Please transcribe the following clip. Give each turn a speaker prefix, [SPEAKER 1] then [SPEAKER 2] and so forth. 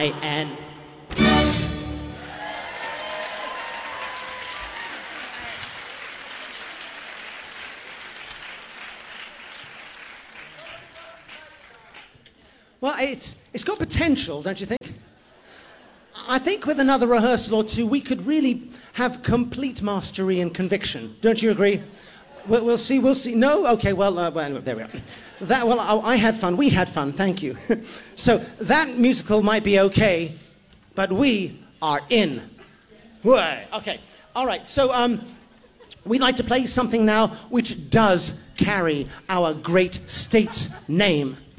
[SPEAKER 1] And well, it's got potential, don't you think? I think with another rehearsal or two, we could really have complete mastery and conviction. Don't you agree? We'll see. No? Okay, well, there we are. I had fun. We had fun. Thank you. So that musical might be okay, but we are in. Okay. All right. So we'd like to play something now which does carry our great state's name.